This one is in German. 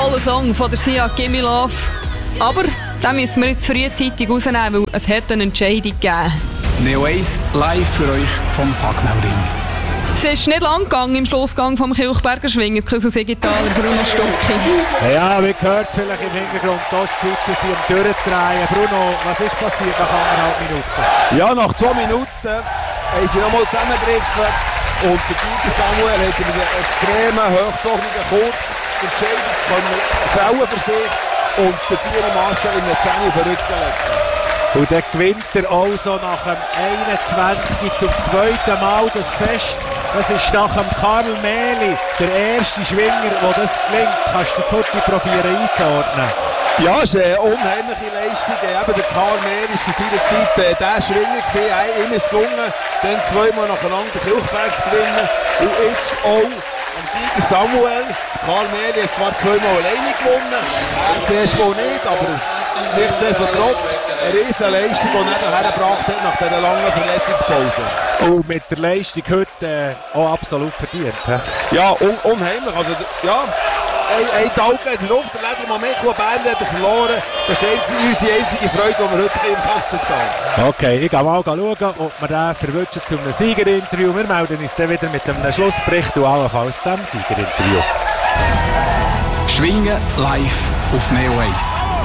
toller Song von der Sia, «Gimme Love». Aber den müssen wir jetzt frühzeitig rausnehmen, weil es hat eine Entscheidung gegeben. Neo 1 live für euch vom Sacknauring. Es ist nicht lang gegangen im Schlussgang vom Kilchberger Schwingen, Küssel Sigital und Bruno Stucki. Ja, wie gehört es vielleicht im Hintergrund, die Ostschweizer sind am Durchdrehen. Bruno, was ist passiert nach 1,5 Minuten? Ja, nach 2 Minuten haben sie nochmal zusammengegriffen und der Tiger Samuel hat mit einer extremen, hochzogenden Kurzentscheidung fällen für sich und der Tiere Marschall in der 10 auf den Rücken legen. Und dann gewinnt er also nach dem 21 zum zweiten Mal das Fest. Das ist nach dem Karl Mehli der erste Schwinger, wo das gelingt. Kannst du das heute probieren einzuordnen? Ja, es ist eine unheimliche Leistung. Eben der Karl Mehli war zu seiner Zeit der Schwinger gewesen. Ihm ist gelungen, dann 2-mal nacheinander den Kilchberg zu gewinnen. Und jetzt auch am Tiger Samuel. Karl Mehli hat zwar 2-mal alleine gewonnen, zuerst mal nicht, aber nichtsdestotrotz eine riesen Leistung, die er hergebracht hat nach dieser langen Verletzungspause. Und mit der Leistung heute auch absolut verdient. He? Ja, unheimlich. Also, ja, ein Tag geht er auf, der Ledermann Michael Berner hat er verloren. Das ist unsere einzige Freude, die wir heute im Katzen haben. Okay, ich gehe mal schauen, ob wir den verwünschen zu einem Siegerinterview. Wir melden uns dann wieder mit einem Schlussbericht und allenfalls dem Siegerinterview. Schwingen live auf Neo 1.